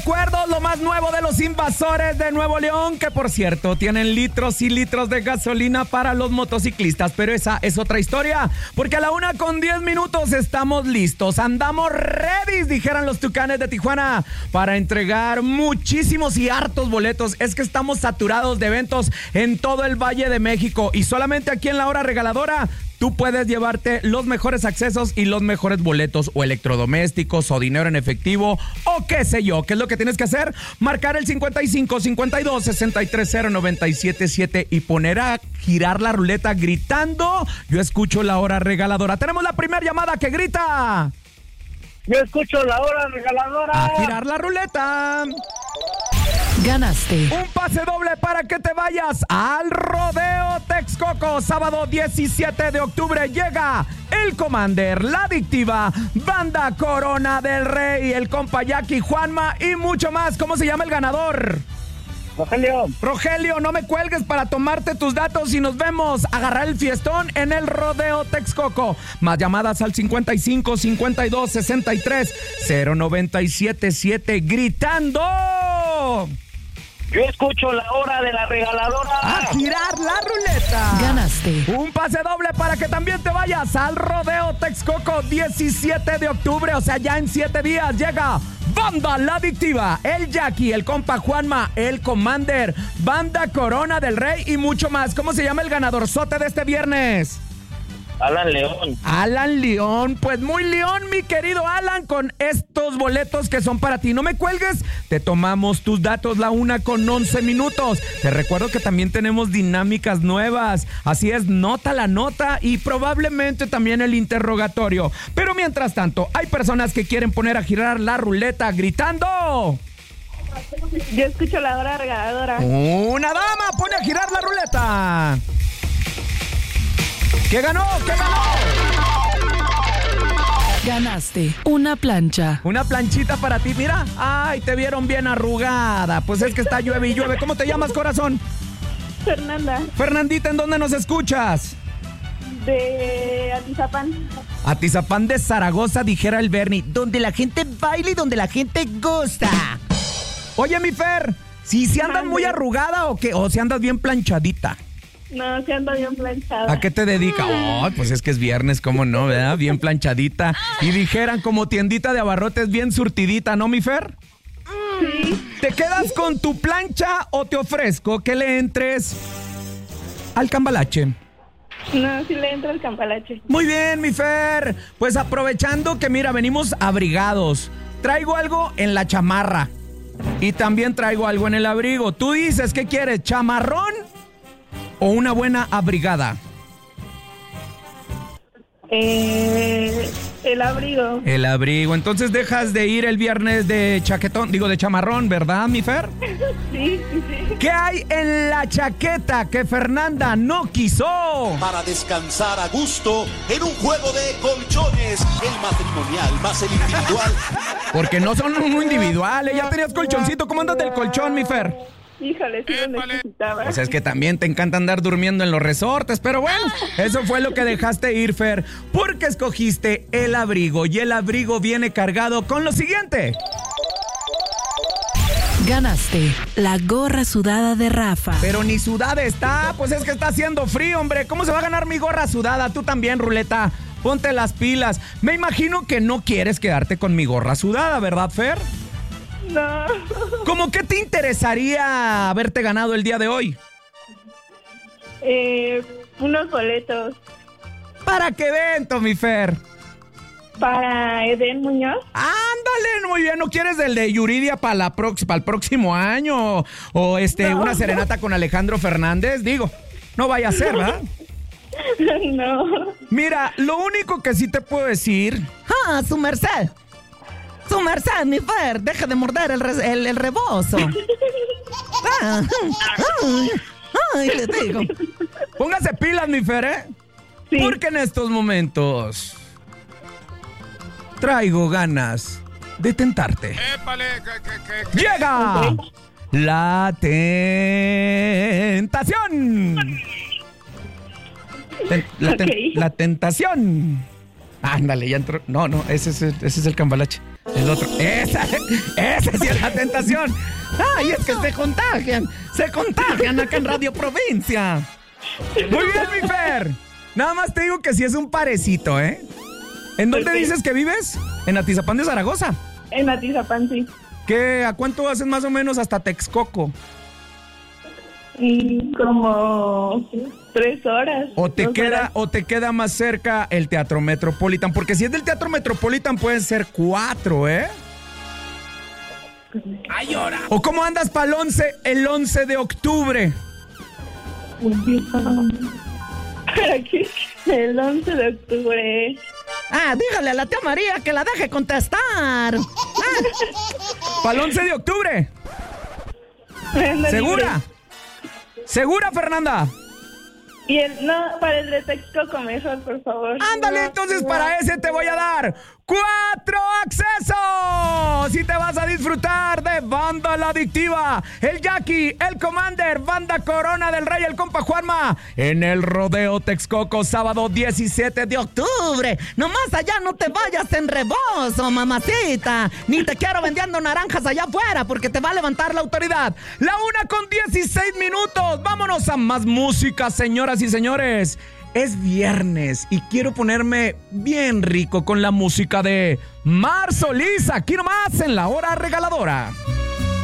recuerdos, lo más nuevo de los Invasores de Nuevo León, que por cierto tienen litros y litros de gasolina para los motociclistas, pero esa es otra historia, porque a la 1:10 estamos listos, andamos ready, dijeran los Tucanes de Tijuana, para entregar muchísimos y hartos boletos. Es que estamos saturados de eventos en todo el Valle de México y solamente aquí en la hora regaladora tú puedes llevarte los mejores accesos y los mejores boletos o electrodomésticos o dinero en efectivo o qué sé yo. ¿Qué es lo que tienes que hacer? Marcar el 55 52 63 0977 y poner a girar la ruleta gritando: yo escucho la hora regaladora. Tenemos la primera llamada que grita: yo escucho la hora regaladora. A girar la ruleta. Ganaste un pase doble para que te vayas al Rodeo Texcoco. Sábado 17 de octubre llega el Commander, La Adictiva, Banda Corona del Rey, el compa Jackie, Juanma y mucho más. ¿Cómo se llama el ganador? Rogelio, no me cuelgues para tomarte tus datos y nos vemos. Agarrar el fiestón en el Rodeo Texcoco. Más llamadas al 55 52 63 0977 gritando: yo escucho la hora de la regaladora. A girar la ruleta. Ganaste un pase doble para que también te vayas al Rodeo Texcoco 17 de octubre, o sea, ya en 7 días llega Banda La Adictiva, el Jackie, el compa Juanma, el Commander, Banda Corona del Rey y mucho más. ¿Cómo se llama el ganadorzote de este viernes? Alan León, pues muy León, mi querido Alan, con estos boletos que son para ti. No me cuelgues, te tomamos tus datos, la 1:11. Te recuerdo que también tenemos dinámicas nuevas, así es, nota la nota y probablemente también el interrogatorio. Pero mientras tanto, hay personas que quieren poner a girar la ruleta gritando: yo escucho la hora regaladora. Una dama pone a girar la ruleta. ¿Qué ganó? Ganaste una plancha. Una planchita para ti, mira. Ay, te vieron bien arrugada. Pues es que está llueve y llueve. ¿Cómo te llamas, corazón? Fernanda. Fernandita, ¿en dónde nos escuchas? De Atizapán. Atizapán de Zaragoza, dijera el Bernie. Donde la gente baila y donde la gente gusta. Oye, mi Fer, ¿si andas muy arrugada o qué? ¿O si andas bien planchadita? No, se anda bien planchada. ¿A qué te dedicas? Oh, pues es que es viernes, ¿cómo no, verdad? Bien planchadita. Y dijeran como tiendita de abarrotes bien surtidita, ¿no, mi Fer? Sí. ¿Te quedas con tu plancha o te ofrezco que le entres al cambalache? No, sí le entro al cambalache. Muy bien, mi Fer. Pues aprovechando que, mira, venimos abrigados. Traigo algo en la chamarra. Y también traigo algo en el abrigo. Tú dices, ¿qué quieres? ¿Chamarrón o una buena abrigada? El abrigo. El abrigo. Entonces dejas de ir el viernes de chaquetón, de chamarrón, ¿verdad, mi Fer? Sí. ¿Qué hay en la chaqueta que Fernanda no quiso? Para descansar a gusto en un juego de colchones, el matrimonial más el individual. Porque no son uno individual, ya tenías colchoncito. ¿Cómo andas del colchón, mi Fer? Híjole, sí lo necesitaba. Pues es que también te encanta andar durmiendo en los resortes, pero bueno, eso fue lo que dejaste ir, Fer, porque escogiste el abrigo y el abrigo viene cargado con lo siguiente. Ganaste la gorra sudada de Rafa. Pero ni sudada está, pues es que está haciendo frío, hombre. ¿Cómo se va a ganar mi gorra sudada? Tú también, Ruleta, ponte las pilas. Me imagino que no quieres quedarte con mi gorra sudada, ¿verdad, Fer? No. ¿Cómo qué te interesaría haberte ganado el día de hoy? Unos boletos. ¿Para qué evento, mi Fer? Para Edén Muñoz. Ándale, muy bien. ¿No quieres el de Yuridia para el próximo año? O No. Una serenata con Alejandro Fernández. Digo, no vaya a ser, ¿verdad? No. Mira, lo único que sí te puedo decir... ¡Ah, su merced! ¡Su merced, mi Fer! ¡Deja de morder el rebozo! Ah, ¡ay, le digo! Póngase pilas, mi Fer, ¿eh? Sí. Porque en estos momentos... traigo ganas de tentarte. ¡Épale! ¡Llega! Ok. La tentación. Ok. La tentación. Ándale, ya entró. No, ese es el cambalache. El otro. Ese sí es la tentación. Ay, es que se contagian acá en Radio Provincia. Muy bien, mi Fer. Nada más te digo que sí es un parecito, ¿eh? ¿En dónde dices que vives? ¿En Atizapán de Zaragoza? En Atizapán, sí. ¿A cuánto haces más o menos hasta Texcoco? Como 3 horas. ¿O te queda más cerca el Teatro Metropolitan? Porque si es del Teatro Metropolitan pueden ser 4, ¿eh? ¡Ay, ahora! ¿O cómo andas para el 11 de octubre? ¿Para qué? El 11 de octubre. Dígale a la tía María que la deje contestar. ¿Para el 11 de octubre? ¿Segura? ¿Segura, Fernanda? Y para el de Texcoco mejor, por favor. Ándale, entonces para ese te voy a dar 4 accesos. Y te vas a disfrutar de Banda La Adictiva, el Jackie, el Commander, Banda Corona del Rey, el compa Juanma, en el Rodeo Texcoco, sábado 17 de octubre. Nomás allá no te vayas en rebozo, mamacita. Ni te quiero vendiendo naranjas allá afuera porque te va a levantar la autoridad. 1:16. Vámonos a más música, señoras y señores. Es viernes y quiero ponerme bien rico con la música de Mar Solís, aquí nomás en La Hora Regaladora.